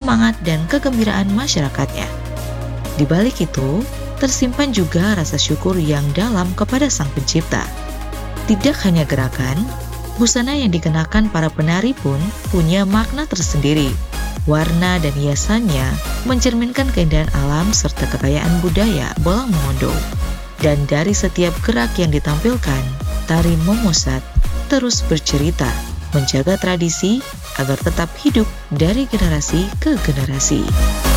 semangat dan kegembiraan masyarakatnya. Di balik itu, tersimpan juga rasa syukur yang dalam kepada Sang Pencipta. Tidak hanya gerakan, busana yang dikenakan para penari pun punya makna tersendiri. Warna dan hiasannya mencerminkan keindahan alam serta kekayaan budaya Bolang Mongondo. Dan dari setiap gerak yang ditampilkan, tari Momosat terus bercerita, menjaga tradisi agar tetap hidup dari generasi ke generasi.